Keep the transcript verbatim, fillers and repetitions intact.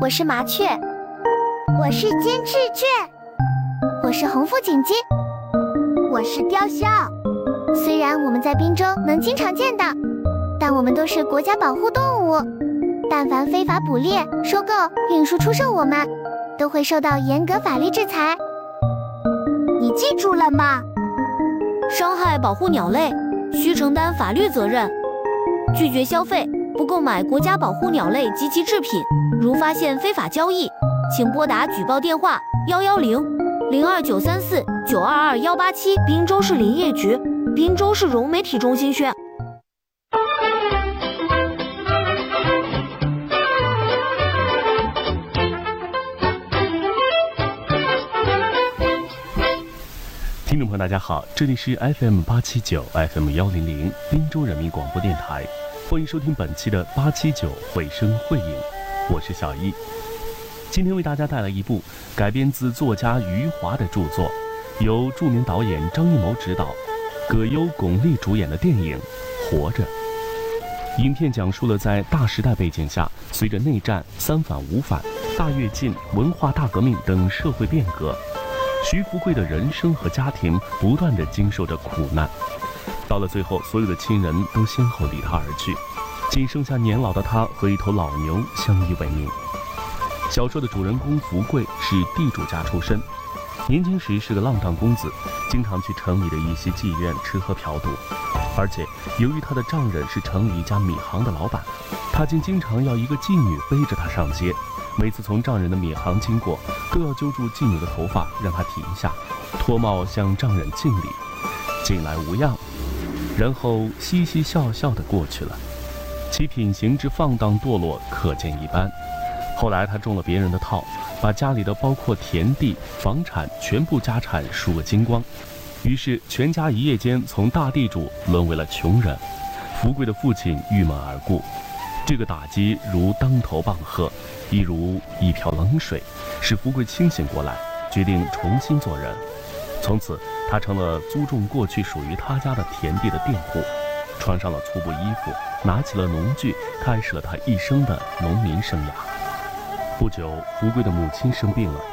我是麻雀， 我是金翅雀， 我是红腹锦鸡， 我是雕鸮。 虽然我们在滨州能经常见到，但我们都是国家保护动物。但凡非法捕猎、收购、运输、出售我们，都会受到严格法律制裁。 你记住了吗？ 伤害保护鸟类，需承担法律责任。拒绝消费，不购买国家保护鸟类及其制品。如发现非法交易，请拨打举报电话幺幺零零二九三四九二二幺八七，滨州市林业局、滨州市融媒体中心宣。 听众朋友，大家好，这里是 F M 八七九 F M 幺零零滨州人民广播电台，欢迎收听本期的八七九绘声绘影，我是小易。今天为大家带来一部改编自作家余华的著作，由著名导演张艺谋执导，葛优、巩俐主演的电影《活着》。影片讲述了在大时代背景下，随着内战、三反五反、大跃进、文化大革命等社会变革，徐福贵的人生和家庭不断地经受着苦难，到了最后，所有的亲人都先后离他而去，仅剩下年老的他和一头老牛相依为命。小说的主人公福贵是地主家出身，年轻时是个浪荡公子，经常去城里的一些妓院吃喝嫖赌，而且由于他的丈人是城里一家米行的老板，他竟经常要一个妓女背着他上街，每次从丈人的米行经过，都要揪住妓女的头发让她停下，脱帽向丈人敬礼，进来无恙，然后嘻嘻笑笑地过去了。其品行之放荡堕落可见一斑。后来他中了别人的套，把家里的包括田地、房产全部家产输个精光，于是全家一夜间从大地主沦为了穷人。福贵的父亲郁闷而故，这个打击如当头棒喝，亦如一瓢冷水，使福贵清醒过来，决定重新做人。从此他成了租种过去属于他家的田地的佃户，穿上了粗布衣服，拿起了农具，开始了他一生的农民生涯。不久，福贵的母亲生病了，